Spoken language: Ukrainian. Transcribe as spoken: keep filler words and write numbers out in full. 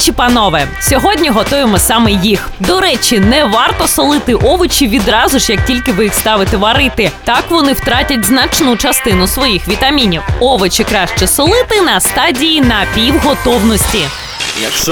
Овочі, панове. Сьогодні готуємо саме їх. До речі, не варто солити овочі відразу ж, як тільки ви їх ставите варити. Так вони втратять значну частину своїх вітамінів. Овочі краще солити на стадії напівготовності. Якщо